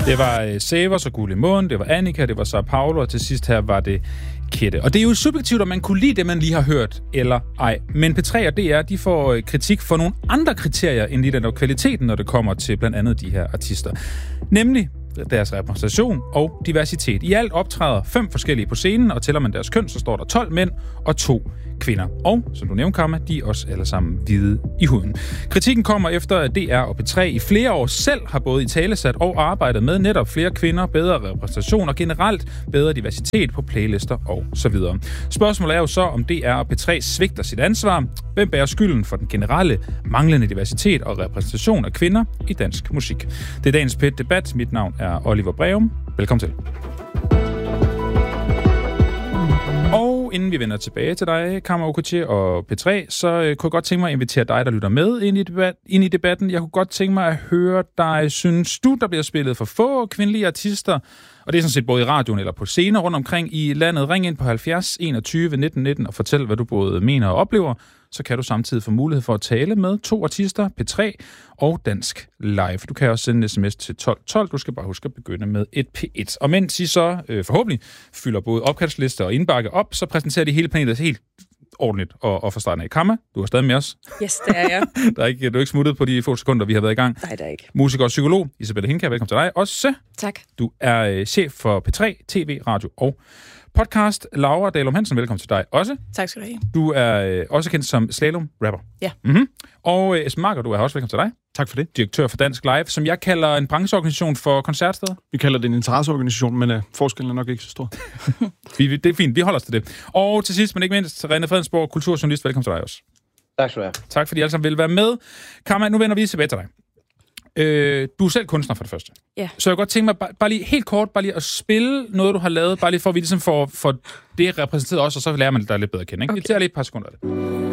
Det var Severs og Gule Måne, det var Annika, det var Sara Paulo, og til sidst her var det Kette. Og det er jo subjektivt, om man kunne lide det, man lige har hørt, eller ej. Men P3 og DR, de får kritik for nogle andre kriterier end lige den der kvaliteten, når det kommer til blandt andet de her artister. Nemlig deres repræsentation og diversitet. I alt optræder 5 forskellige på scenen, og tæller man deres køn, så står der 12 mænd og 2 kvinder. Og, som du nævnte, Karma, de er også alle sammen hvide i huden. Kritikken kommer efter, at DR og P3 i flere år selv har både italesat og arbejdet med netop flere kvinder, bedre repræsentation og generelt bedre diversitet på playlister og så videre. Spørgsmålet er jo så, om DR og P3 svigter sit ansvar. Hvem bærer skylden for den generelle manglende diversitet og repræsentation af kvinder i dansk musik? Det er dagens P1-debat. Mit navn er Oliver Breum. Velkommen til. Og inden vi vender tilbage til dig, Karma Okuche og P3, så kunne jeg godt tænke mig at invitere dig, der lytter med ind i debatten. Jeg kunne godt tænke mig at høre dig. Synes du, der bliver spillet for få kvindelige artister? Og det er sådan set både i radioen eller på scener rundt omkring i landet. Ring ind på 70 21 19 19 og fortæl, hvad du både mener og oplever. Så kan du samtidig få mulighed for at tale med 2 artister, P3 og Dansk Live. Du kan også sende en sms til 1212. Du skal bare huske at begynde med et P1. Og mens I så forhåbentlig fylder både opkaldslister og indbakke op, så præsenterer de hele panelet helt ordentligt og fra starten af. Karma, du er stadig med os. Yes, det er jeg. Du er ikke smuttet på de få sekunder, vi har været i gang. Nej, det er ikke. Musiker og psykolog, Isabella Hinka, velkommen til dig også. Tak. Du er chef for P3, TV, radio og podcast. Laura Dalum Hansen, velkommen til dig også. Tak skal du have. Du er også kendt som slalom-rapper. Ja. Mm-hmm. Og Esben Marker, du er også velkommen til dig. Tak for det. Direktør for Dansk Live, som jeg kalder en brancheorganisation for koncertsteder. Vi kalder det en interesseorganisation, men forskellen er nok ikke så stor. Det er fint, vi holder os til det. Og til sidst, men ikke mindst, René Fredensborg, kulturjournalist. Velkommen til dig også. Tak skal du have. Tak fordi I alle sammen vil være med. Karma, nu vender vi tilbage til dig. Du er selv kunstner for det første. Ja. Så jeg godt tænke mig bare lige helt kort at spille noget, du har lavet, bare lige for at vi ligesom får det repræsenteret også, og så lærer man dig lidt bedre at kende. Ikke? Okay. Det tager lige et par sekunder af det.